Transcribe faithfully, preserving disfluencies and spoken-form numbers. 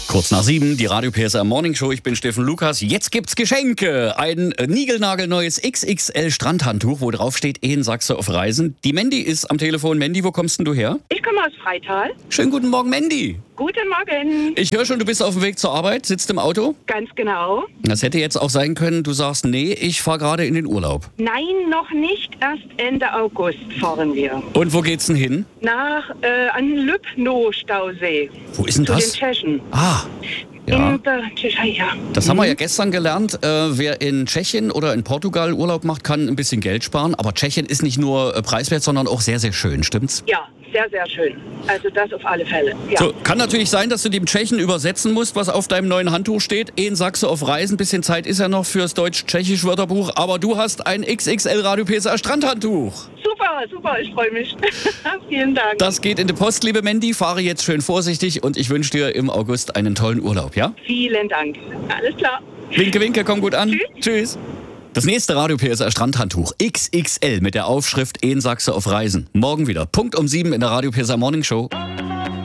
Kurz nach sieben, die Radio P S R Morning Show. Ich bin Steffen Lukas. Jetzt gibt's Geschenke. Ein niegelnagelneues X X L Strandhandtuch, wo drauf steht, Ehen Sachse auf Reisen. Die Mandy ist am Telefon. Mandy, wo kommst denn du her? Ich komme aus Freital. Schönen guten Morgen, Mandy. Guten Morgen. Ich höre schon, du bist auf dem Weg zur Arbeit, sitzt im Auto. Ganz genau. Das hätte jetzt auch sein können, du sagst, nee, ich fahre gerade in den Urlaub. Nein, noch nicht. Erst Ende August fahren wir. Und wo geht's denn hin? Nach äh, an Lübnow-Stausee. Wo ist denn Zu das? den Tschechen. Ah, ja. In der Tschechei, ja. Das haben wir ja gestern gelernt. Äh, wer in Tschechien oder in Portugal Urlaub macht, kann ein bisschen Geld sparen. Aber Tschechien ist nicht nur äh, preiswert, sondern auch sehr, sehr schön, stimmt's? Ja, sehr, sehr schön. Also das auf alle Fälle. Ja. So, kann natürlich sein, dass du dem Tschechen übersetzen musst, was auf deinem neuen Handtuch steht. Ehen Sachse auf Reisen. Bisschen Zeit ist ja noch fürs Deutsch-Tschechisch-Wörterbuch. Aber du hast ein X X L Radio P S R Strandhandtuch. Super, super, ich freue mich. Vielen Dank. Das geht in die Post, liebe Mandy. Fahre jetzt schön vorsichtig und ich wünsche dir im August einen tollen Urlaub, ja? Vielen Dank. Alles klar. Winke, winke, komm gut an. Tschüss. Tschüss. Das nächste Radio P S R Strandhandtuch X X L mit der Aufschrift Ehen Sachse auf Reisen. Morgen wieder. Punkt um sieben in der Radio P S R Morning Show.